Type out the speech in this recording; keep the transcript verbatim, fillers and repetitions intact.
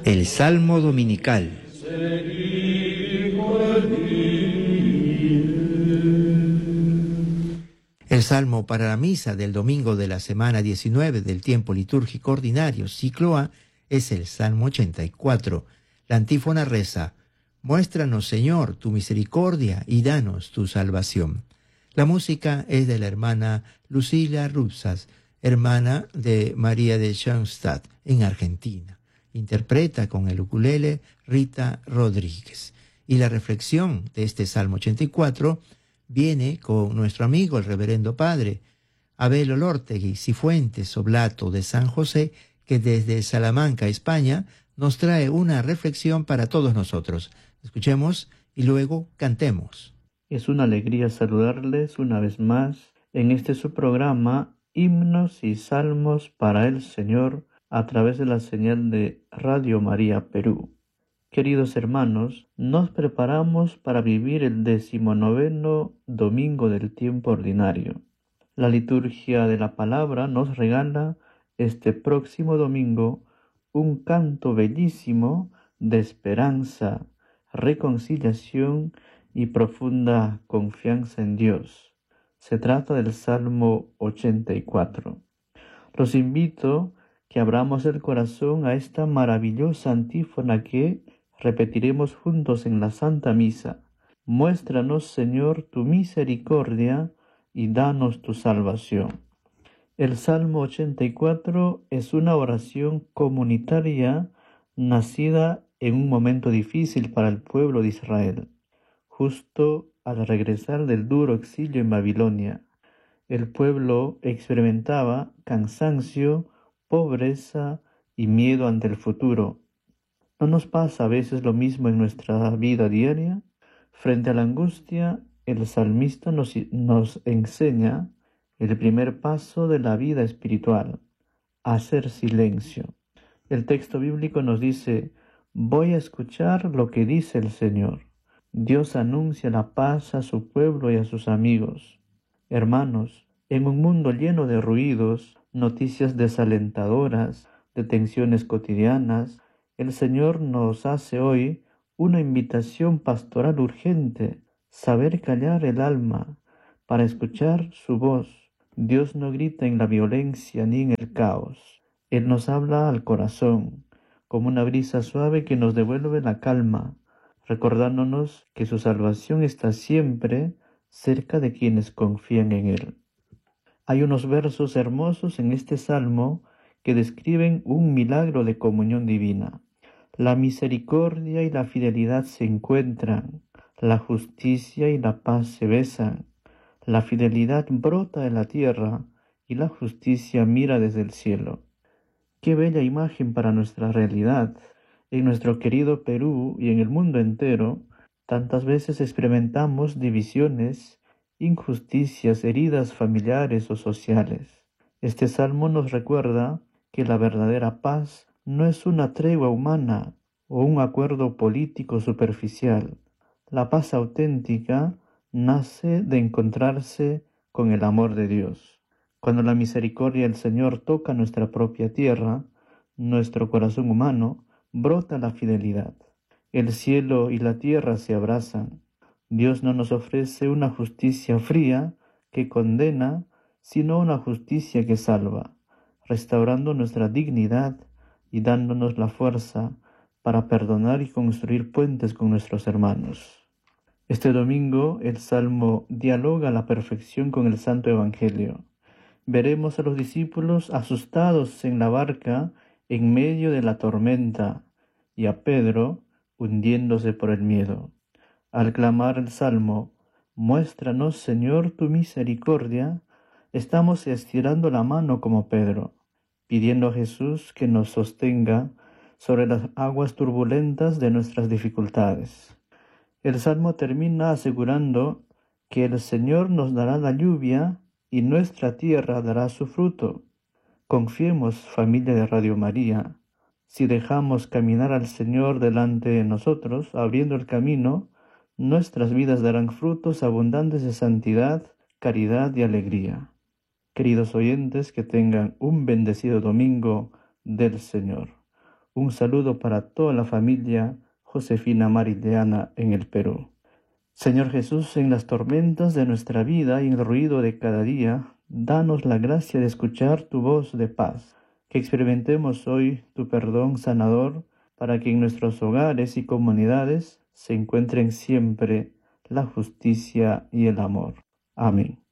El Salmo Dominical. El Salmo para la misa del domingo de la semana diecinueve del tiempo litúrgico ordinario, ciclo A, es el Salmo ochenta y cuatro. La antífona reza: Muéstranos, Señor, tu misericordia y danos tu salvación. La música es de la hermana Lucila Rupsas, hermana de María de Schoenstatt, en Argentina. Interpreta con el ukulele Rita Rodríguez. Y la reflexión de este Salmo ochenta y cuatro viene con nuestro amigo el reverendo padre Abel Olórtegui Cifuentes Oblato de San José, que desde Salamanca, España, nos trae una reflexión para todos nosotros. Escuchemos y luego cantemos. Es una alegría saludarles una vez más en este su programa Himnos y Salmos para el Señor a través de la señal de Radio María Perú. Queridos hermanos, nos preparamos para vivir el decimonoveno domingo del tiempo ordinario. La liturgia de la palabra nos regala este próximo domingo un canto bellísimo de esperanza, reconciliación y profunda confianza en Dios. Se trata del Salmo ochenta y cuatro. Los invito que abramos el corazón a esta maravillosa antífona que repetiremos juntos en la Santa Misa. Muéstranos, Señor, tu misericordia y danos tu salvación. El Salmo ochenta y cuatro es una oración comunitaria nacida en un momento difícil para el pueblo de Israel, justo al regresar del duro exilio en Babilonia. El pueblo experimentaba cansancio, pobreza y miedo ante el futuro. ¿No nos pasa a veces lo mismo en nuestra vida diaria? Frente a la angustia, el salmista nos, nos enseña el primer paso de la vida espiritual: hacer silencio. El texto bíblico nos dice: voy a escuchar lo que dice el Señor. Dios anuncia la paz a su pueblo y a sus amigos. Hermanos, en un mundo lleno de ruidos, noticias desalentadoras, de tensiones cotidianas, el Señor nos hace hoy una invitación pastoral urgente: saber callar el alma para escuchar su voz. Dios no grita en la violencia ni en el caos. Él nos habla al corazón, como una brisa suave que nos devuelve la calma, recordándonos que su salvación está siempre cerca de quienes confían en Él. Hay unos versos hermosos en este salmo que describen un milagro de comunión divina. La misericordia y la fidelidad se encuentran, la justicia y la paz se besan. La fidelidad brota de la tierra y la justicia mira desde el cielo. Qué bella imagen para nuestra realidad. En nuestro querido Perú y en el mundo entero, tantas veces experimentamos divisiones, injusticias, heridas familiares o sociales. Este salmo nos recuerda que la verdadera paz no es una tregua humana o un acuerdo político superficial. La paz auténtica nace de encontrarse con el amor de Dios. Cuando la misericordia del Señor toca nuestra propia tierra, nuestro corazón humano, brota la fidelidad. El cielo y la tierra se abrazan. Dios no nos ofrece una justicia fría que condena, sino una justicia que salva, restaurando nuestra dignidad y dándonos la fuerza para perdonar y construir puentes con nuestros hermanos. Este domingo el Salmo dialoga a la perfección con el Santo Evangelio. Veremos a los discípulos asustados en la barca en medio de la tormenta y a Pedro hundiéndose por el miedo. Al clamar el Salmo, muéstranos, Señor, tu misericordia, estamos estirando la mano como Pedro, pidiendo a Jesús que nos sostenga sobre las aguas turbulentas de nuestras dificultades. El Salmo termina asegurando que el Señor nos dará la lluvia y nuestra tierra dará su fruto. Confiemos, familia de Radio María, si dejamos caminar al Señor delante de nosotros, abriendo el camino, nuestras vidas darán frutos abundantes de santidad, caridad y alegría. Queridos oyentes, que tengan un bendecido domingo del Señor. Un saludo para toda la familia Josefina Marileana en el Perú. Señor Jesús, en las tormentas de nuestra vida y en el ruido de cada día, danos la gracia de escuchar tu voz de paz. Que experimentemos hoy tu perdón sanador, para que en nuestros hogares y comunidades se encuentren siempre la justicia y el amor. Amén.